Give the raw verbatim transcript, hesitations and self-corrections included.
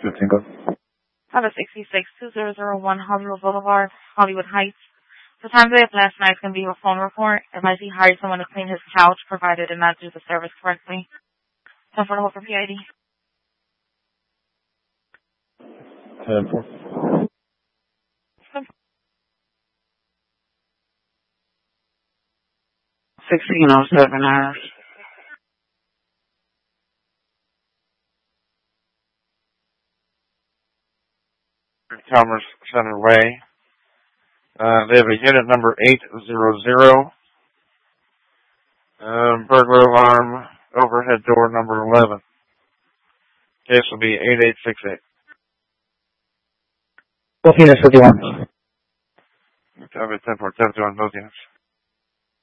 fifteen code. Have a sixty-six two zero zero one Hollywood Boulevard, Hollywood Heights. The time of last night's going to be a phone report. Advise he hired someone to clean his couch, provided did not do the service correctly. Time for the hold for P I D. ten four. sixteen oh seven hours. Commerce Center Way. Uh, they have a unit number eight hundred. Um, burglar alarm, overhead door number eleven. Case will be eight eight six eight. Both units fifty-one. Copy ten four ten two on both units.